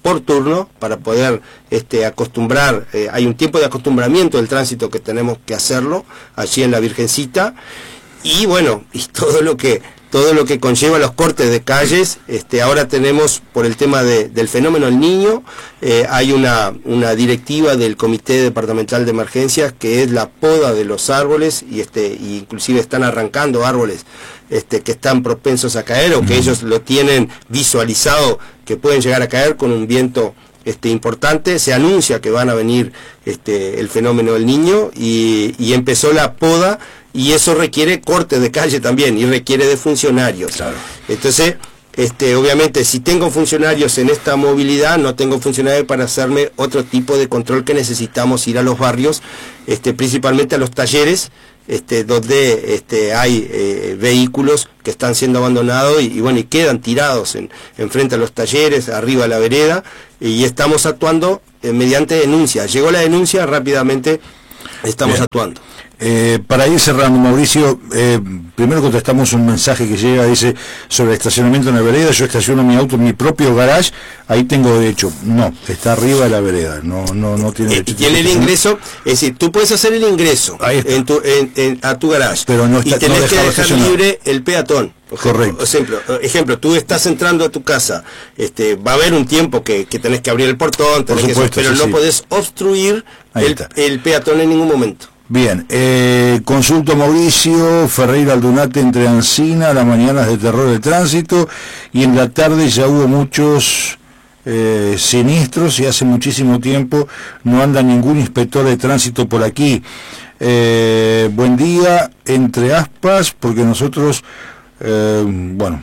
por turno para poder este, acostumbrar, eh, hay un tiempo de acostumbramiento del tránsito que tenemos que hacerlo allí en la Virgencita, y bueno, y todo lo que todo lo que conlleva los cortes de calles. Este, ahora tenemos, por el tema de, del fenómeno El Niño, eh, hay una, una directiva del Comité Departamental de Emergencias que es la poda de los árboles, y este, y inclusive están arrancando árboles este, que están propensos a caer, o que ellos lo tienen visualizado que pueden llegar a caer con un viento este, importante. Se anuncia que van a venir este, el fenómeno El Niño, y, y empezó la poda, y eso requiere corte de calle también, y requiere de funcionarios. Claro. Entonces, este, obviamente, si tengo funcionarios en esta movilidad, no tengo funcionarios para hacerme otro tipo de control que necesitamos ir a los barrios, este, principalmente a los talleres, este, donde este, hay eh, vehículos que están siendo abandonados y, y bueno, y quedan tirados en, en frente a los talleres, arriba a la vereda, y estamos actuando eh, mediante denuncia. Llegó la denuncia, rápidamente estamos Bien. actuando. Eh, para ir cerrando, Mauricio, eh, primero contestamos un mensaje que llega, dice, sobre el estacionamiento en la vereda. Yo estaciono mi auto en mi propio garage, ahí tengo derecho. No, está arriba de la vereda, no no no tiene derecho. Y tiene el ingreso, es decir, tú puedes hacer el ingreso en tu, en, en, a tu garage, pero no está, y tenés no que dejar libre el peatón. Correcto. Ejemplo, ejemplo, tú estás entrando a tu casa, este, va a haber un tiempo que, que tenés que abrir el portón, tenés Por supuesto, que, pero sí, no sí. podés obstruir el, el peatón en ningún momento. Bien, eh, consulto a Mauricio Ferreira Aldunate entre Ancina, las mañanas de terror de tránsito, y en la tarde ya hubo muchos eh, siniestros, y hace muchísimo tiempo no anda ningún inspector de tránsito por aquí. Eh, buen día, entre aspas, porque nosotros, eh, bueno,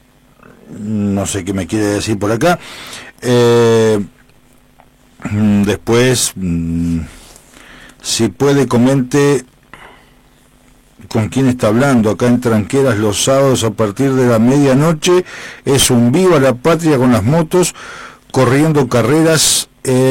no sé qué me quiere decir por acá. Eh, después... Si puede, comente con quién está hablando. Acá en Tranqueras los sábados a partir de la medianoche es un viva la patria con las motos corriendo carreras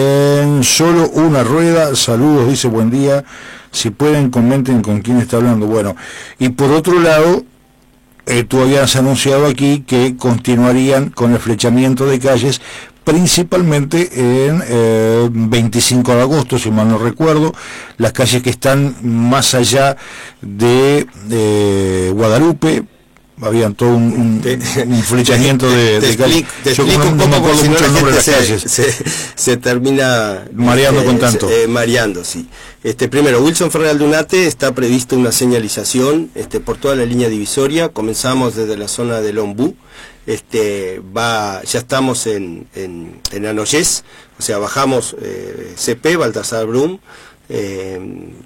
en solo una rueda. Saludos, dice, buen día. Si pueden, comenten con quién está hablando. Bueno, y por otro lado, eh, tú habías anunciado aquí que continuarían con el flechamiento de calles, principalmente en eh, veinticinco de agosto, si mal no recuerdo, las calles que están más allá de, de Guadalupe. Habían todo un, un, te, un flechamiento de, de calles. Te Yo explico no, un no poco, me acuerdo mucho el nombre de las se, calles. Se, se termina mareando eh, con tanto. Eh, mareando, sí. Este, primero, Wilson Ferreira Aldunate, está previsto una señalización este, por toda la línea divisoria. Comenzamos desde la zona del Ombú. Este, va, ya estamos en, en, en Anoyés, o sea, bajamos eh, C P, Baltasar Brum, eh,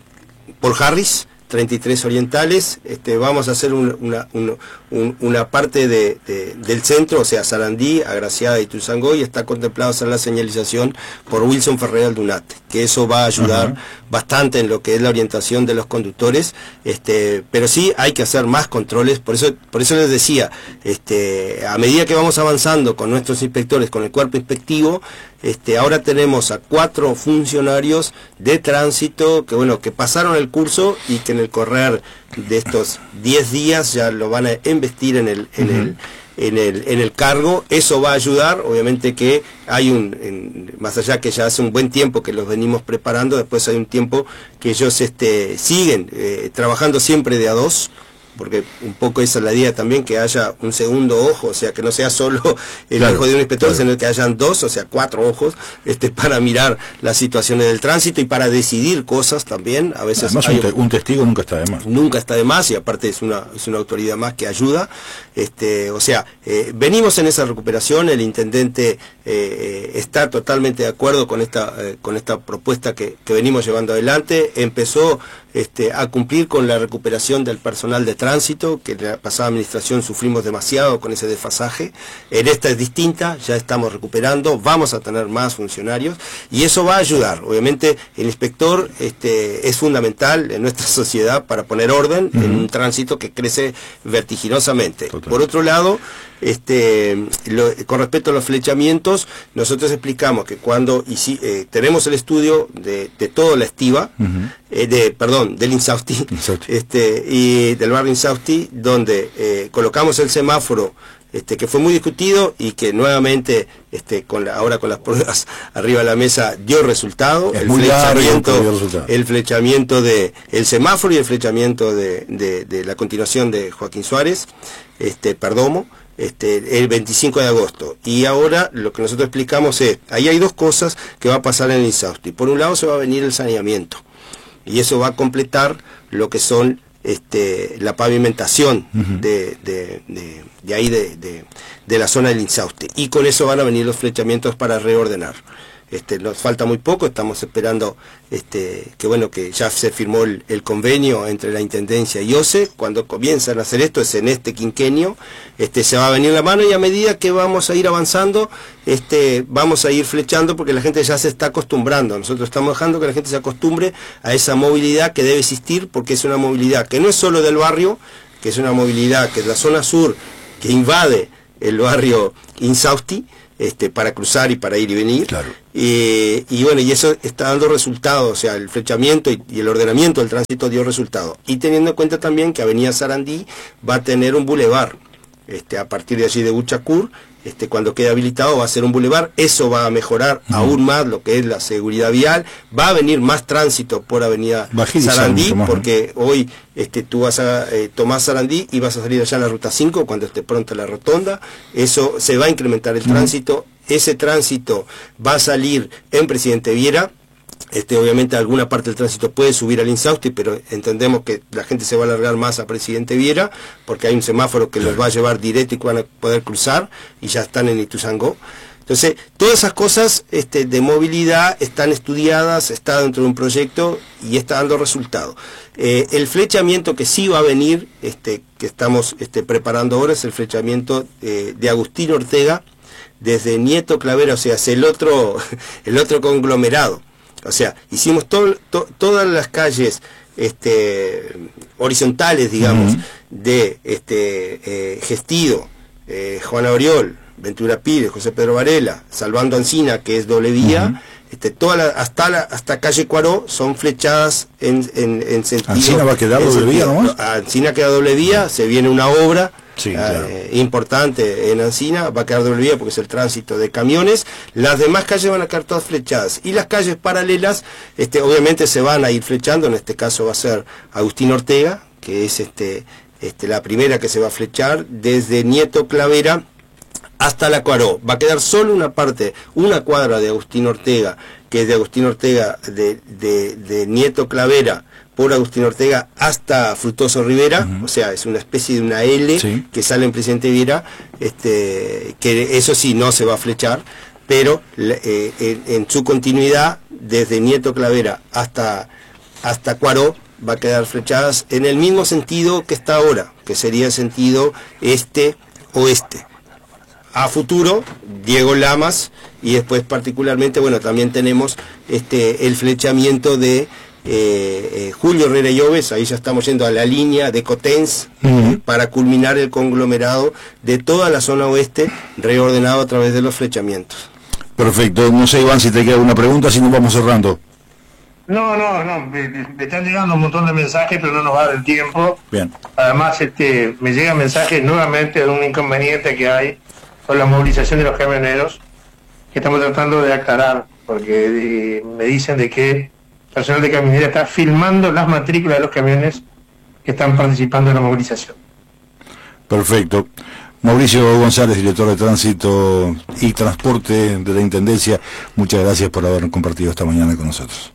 por Harris, treinta y tres Orientales, este, vamos a hacer un, una, un, un, una parte de, de, del centro, o sea, Sarandí, Agraciada y Tuzangó, y está contemplado hacer la señalización por Wilson Ferreira Aldunate, que eso va a ayudar uh-huh. bastante en lo que es la orientación de los conductores, este, pero sí hay que hacer más controles. Por eso, por eso les decía, este, a medida que vamos avanzando con nuestros inspectores, con el cuerpo inspectivo, este, ahora tenemos a cuatro funcionarios de tránsito que bueno que pasaron el curso y que en el correr de estos diez días ya lo van a investir en el, en uh-huh. el en el en el cargo. Eso va a ayudar, obviamente que hay un, en, más allá que ya hace un buen tiempo que los venimos preparando, después hay un tiempo que ellos este, siguen eh, trabajando siempre de a dos, porque un poco esa es la idea también, que haya un segundo ojo, o sea, que no sea solo el claro, ojo de un inspector, claro. sino que hayan dos, o sea, cuatro ojos, este, para mirar las situaciones del tránsito y para decidir cosas también. A veces además hay, un, te, un testigo nunca está de más. Nunca está de más, y aparte es una, es una autoridad más que ayuda. Este, o sea, eh, venimos en esa recuperación, el intendente eh, está totalmente de acuerdo con esta, eh, con esta propuesta que, que venimos llevando adelante. Empezó este, a cumplir con la recuperación del personal de tránsito, que en la pasada administración sufrimos demasiado con ese desfasaje. En esta es distinta, ya estamos recuperando, vamos a tener más funcionarios y eso va a ayudar. Obviamente el inspector este, es fundamental en nuestra sociedad para poner orden uh-huh. en un tránsito que crece vertiginosamente. Total. Por otro lado, este, lo, con respecto a los flechamientos, nosotros explicamos que cuando y si, eh, tenemos el estudio de, de toda la estiva, uh-huh. eh, de, perdón, del Insausti, este, y del barrio Insausti, donde eh, colocamos el semáforo este, que fue muy discutido y que nuevamente, este, con la, ahora con las pruebas arriba de la mesa, dio resultado. Es el muy flechamiento, largo, dio resultado. el flechamiento de el semáforo y el flechamiento de, de, de la continuación de Joaquín Suárez, este, Perdomo, este, el veinticinco de agosto. Y ahora lo que nosotros explicamos es, ahí hay dos cosas que va a pasar en el Insausti. Por un lado se va a venir el saneamiento, y eso va a completar lo que son este, la pavimentación uh-huh. de, de, de, de ahí de, de, de la zona del Insausti, y con eso van a venir los flechamientos para reordenar. Este, nos falta muy poco, estamos esperando este, que bueno que ya se firmó el, el convenio entre la Intendencia y O C E. Cuando comienzan a hacer esto es en este quinquenio, este, se va a venir la mano, y a medida que vamos a ir avanzando, este, vamos a ir flechando, porque la gente ya se está acostumbrando. Nosotros estamos dejando que la gente se acostumbre a esa movilidad que debe existir, porque es una movilidad que no es solo del barrio, que es una movilidad que es la zona sur, que invade el barrio Insausti, Este, para cruzar y para ir y venir. Claro. Eh, y bueno, y eso está dando resultados, o sea, el flechamiento y, y el ordenamiento del tránsito dio resultado. Y teniendo en cuenta también que Avenida Sarandí va a tener un bulevar, este, a partir de allí de Buchacur, este, cuando quede habilitado va a ser un bulevar. Eso va a mejorar uh-huh. aún más lo que es la seguridad vial. Va a venir más tránsito por Avenida Sarandí, porque hoy este, tú vas a eh, tomar Sarandí y vas a salir allá en la ruta cinco cuando esté pronta la rotonda. Eso se va a incrementar el uh-huh. tránsito. Ese tránsito va a salir en Presidente Viera. Este, obviamente alguna parte del tránsito puede subir al Insausti, pero entendemos que la gente se va a alargar más a Presidente Viera, porque hay un semáforo que los va a llevar directo y que van a poder cruzar, y ya están en Ituzaingó. Entonces, todas esas cosas este, de movilidad están estudiadas, está dentro de un proyecto y está dando resultado. Eh, el flechamiento que sí va a venir, este, que estamos este, preparando ahora, es el flechamiento eh, de Agustín Ortega, desde Nieto Clavera, o sea, es el otro, el otro conglomerado. O sea, hicimos to, to, todas las calles este, horizontales, digamos, uh-huh. de este, eh, Gestido, eh, Juana Oriol, Ventura Pires, José Pedro Varela, salvando Ancina, que es doble vía, uh-huh. este, toda la, hasta la hasta calle Cuaró son flechadas en, en, en sentido... ¿Ancina va a quedar doble vía nomás? Ancina queda doble vía, uh-huh. se viene una obra... Sí, claro. eh, importante en Ancina, va a quedar doble vía porque es el tránsito de camiones. Las demás calles van a quedar todas flechadas, y las calles paralelas este, obviamente se van a ir flechando. En este caso va a ser Agustín Ortega, que es este, este, la primera que se va a flechar desde Nieto Clavera hasta la Cuaró. Va a quedar solo una parte, una cuadra de Agustín Ortega, que es de Agustín Ortega de, de, de Nieto Clavera por Agustín Ortega hasta Frutoso Rivera, uh-huh. o sea, es una especie de una L sí. que sale en Presidente Viera, este, que eso sí no se va a flechar, pero eh, en, en su continuidad, desde Nieto Clavera hasta, hasta Cuaró, va a quedar flechadas en el mismo sentido que está ahora, que sería el sentido este-oeste. A futuro, Diego Lamas, y después particularmente, bueno, también tenemos este el flechamiento de Eh, eh, Julio Herrera y Oves, ahí ya estamos yendo a la línea de Cotens, uh-huh. para culminar el conglomerado de toda la zona oeste, reordenado a través de los flechamientos. Perfecto, no sé, Iván, si te queda alguna pregunta, si nos vamos cerrando. No, no, no, me, me están llegando un montón de mensajes, pero no nos va a dar el tiempo. Bien. Además, este, me llegan mensajes nuevamente de un inconveniente que hay con la movilización de los camioneros, que estamos tratando de aclarar, porque eh, me dicen de que personal de camionera está filmando las matrículas de los camiones que están participando en la movilización. Perfecto. Mauricio González, director de Tránsito y Transporte de la Intendencia, muchas gracias por haber compartido esta mañana con nosotros.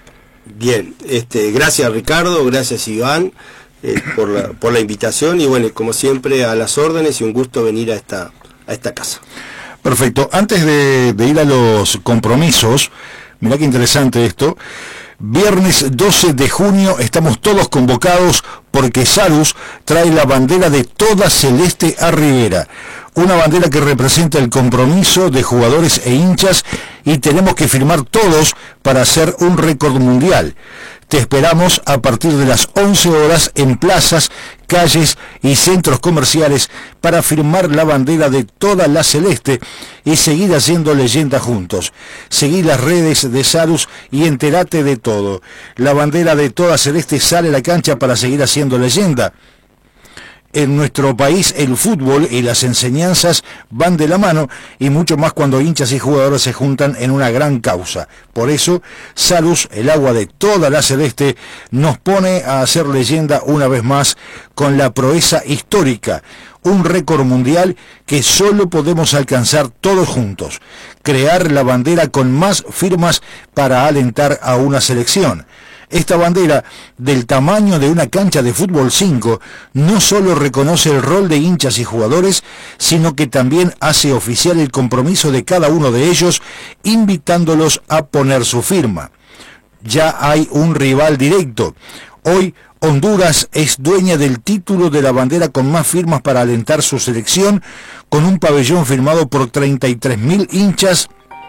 Bien, este, gracias Ricardo, gracias Iván eh, por, la, por la invitación, y bueno, como siempre a las órdenes, y un gusto venir a esta, a esta casa. Perfecto. Antes de, de ir a los compromisos, mirá qué interesante esto. Viernes doce de junio estamos todos convocados porque Sarus trae la bandera de toda celeste a Rivera. Una bandera que representa el compromiso de jugadores e hinchas, y tenemos que firmar todos para hacer un récord mundial. Te esperamos a partir de las once horas en plazas, calles y centros comerciales para firmar la bandera de toda la celeste y seguir haciendo leyenda juntos. Seguí las redes de Sarus y entérate de todo. La bandera de toda celeste sale a la cancha para seguir haciendo leyenda. En nuestro país el fútbol y las enseñanzas van de la mano, y mucho más cuando hinchas y jugadores se juntan en una gran causa. Por eso, Salus, el agua de toda la celeste, nos pone a hacer leyenda una vez más con la proeza histórica, un récord mundial que solo podemos alcanzar todos juntos: crear la bandera con más firmas para alentar a una selección. Esta bandera, del tamaño de una cancha de fútbol cinco, no solo reconoce el rol de hinchas y jugadores, sino que también hace oficial el compromiso de cada uno de ellos, invitándolos a poner su firma. Ya hay un rival directo. Hoy, Honduras es dueña del título de la bandera con más firmas para alentar su selección, con un pabellón firmado por treinta y tres mil hinchas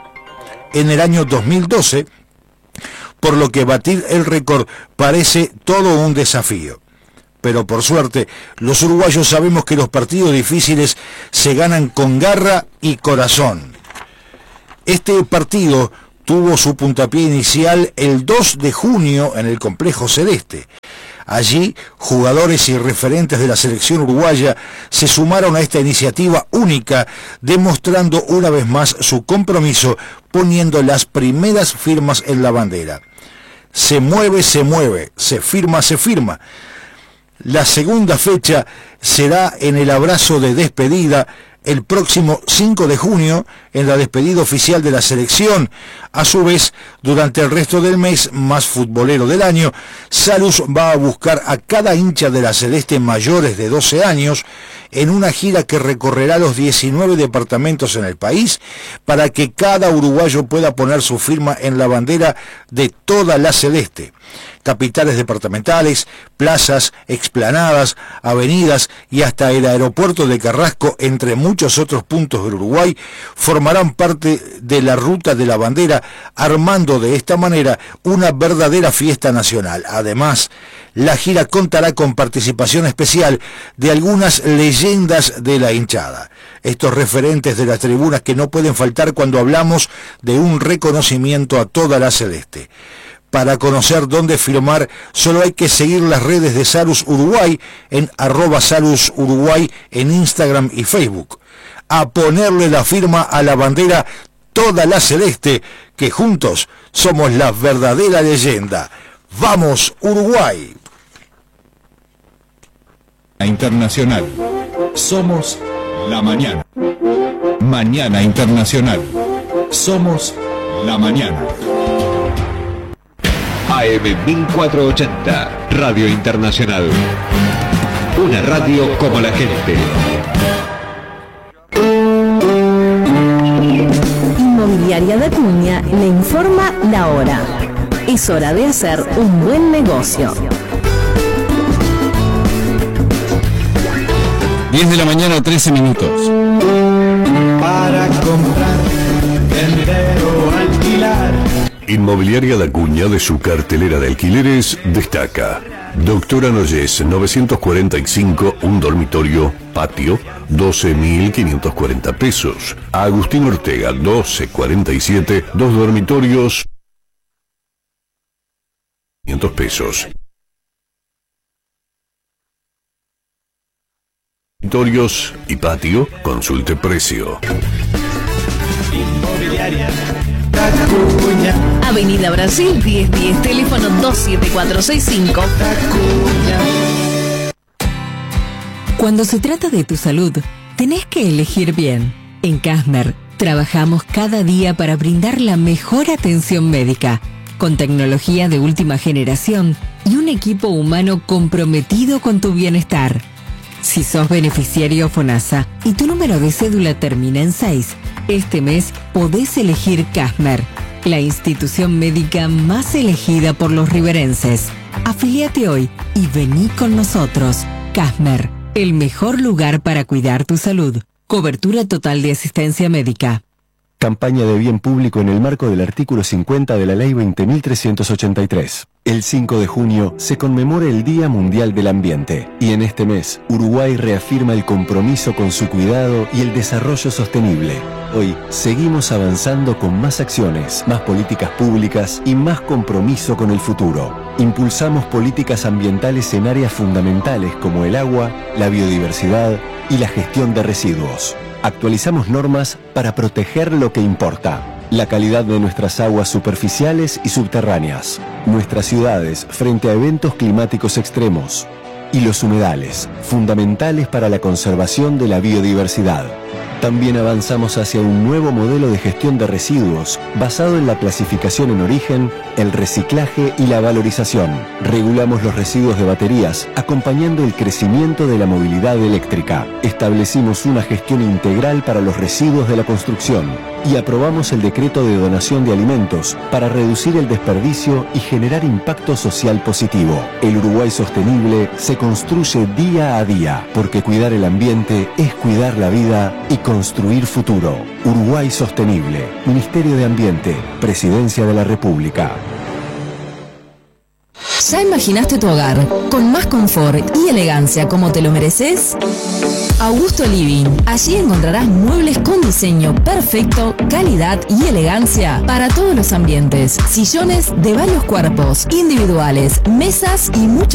en el año dos mil doce, por lo que batir el récord parece todo un desafío. Pero por suerte, los uruguayos sabemos que los partidos difíciles se ganan con garra y corazón. Este partido tuvo su puntapié inicial el dos de junio en el Complejo Celeste. Allí, jugadores y referentes de la selección uruguaya se sumaron a esta iniciativa única, demostrando una vez más su compromiso, poniendo las primeras firmas en la bandera. Se mueve, se mueve, se firma, se firma. La segunda fecha será en el abrazo de despedida el próximo cinco de junio, en la despedida oficial de la selección. A su vez, durante el resto del mes más futbolero del año, Salus va a buscar a cada hincha de la celeste mayores de doce años en una gira que recorrerá los diecinueve departamentos en el país, para que cada uruguayo pueda poner su firma en la bandera de toda la celeste. Capitales departamentales, plazas, explanadas, avenidas y hasta el aeropuerto de Carrasco, entre muchos otros puntos del Uruguay, formarán parte de la ruta de la bandera, armando de esta manera una verdadera fiesta nacional. Además, la gira contará con participación especial de algunas leyendas de la hinchada. Estos referentes de las tribunas que no pueden faltar cuando hablamos de un reconocimiento a toda la celeste. Para conocer dónde firmar, solo hay que seguir las redes de Salus Uruguay en arroba Salus Uruguay en Instagram y Facebook. A ponerle la firma a la bandera toda la celeste, que juntos somos la verdadera leyenda. ¡Vamos, Uruguay! Internacional. Somos la mañana. Mañana Internacional. Somos la mañana. A M mil cuatrocientos ochenta, Radio Internacional. Una radio como la gente. Inmobiliaria de Acuña le informa la hora. Es hora de hacer un buen negocio. diez de la mañana, trece minutos. Para comprar, vender o alquilar. Inmobiliaria de Acuña, de su cartelera de alquileres, destaca Doctora Noyes, novecientos cuarenta y cinco, un dormitorio, patio, doce mil quinientos cuarenta pesos. Agustín Ortega, doce cuarenta y siete, dos dormitorios, quinientos pesos. Dormitorios y patio, consulte precio. Inmobiliaria Acuña. Avenida Brasil diez diez, teléfono dos siete cuatro seis cinco. Acuña. Cuando se trata de tu salud, tenés que elegir bien. En Casmer, trabajamos cada día para brindar la mejor atención médica, con tecnología de última generación y un equipo humano comprometido con tu bienestar. Si sos beneficiario FONASA y tu número de cédula termina en seis, este mes podés elegir Casmer, la institución médica más elegida por los riverenses. Afiliate hoy y vení con nosotros. Casmer, el mejor lugar para cuidar tu salud. Cobertura total de asistencia médica. Campaña de bien público en el marco del artículo cincuenta de la Ley veinte mil trescientos ochenta y tres. El cinco de junio se conmemora el Día Mundial del Ambiente y en este mes Uruguay reafirma el compromiso con su cuidado y el desarrollo sostenible. Hoy seguimos avanzando con más acciones, más políticas públicas y más compromiso con el futuro. Impulsamos políticas ambientales en áreas fundamentales como el agua, la biodiversidad y la gestión de residuos. Actualizamos normas para proteger lo que importa. La calidad de nuestras aguas superficiales y subterráneas, nuestras ciudades frente a eventos climáticos extremos y los humedales, fundamentales para la conservación de la biodiversidad. También avanzamos hacia un nuevo modelo de gestión de residuos basado en la clasificación en origen, el reciclaje y la valorización. Regulamos los residuos de baterías, acompañando el crecimiento de la movilidad eléctrica. Establecimos una gestión integral para los residuos de la construcción y aprobamos el decreto de donación de alimentos para reducir el desperdicio y generar impacto social positivo. El Uruguay sostenible se construye día a día, porque cuidar el ambiente es cuidar la vida y construir futuro. Uruguay Sostenible, Ministerio de Ambiente, Presidencia de la República. ¿Ya imaginaste tu hogar con más confort y elegancia como te lo mereces? Augusto Living. Allí encontrarás muebles con diseño perfecto, calidad y elegancia para todos los ambientes. Sillones de varios cuerpos, individuales, mesas y mucho